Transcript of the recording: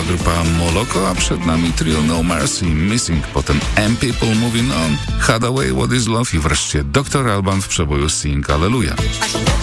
grupa Moloko, a przed nami trio No Mercy, Missing, potem M People Moving On, Had Away What Is Love i wreszcie Dr. Alban w przeboju Sing Hallelujah.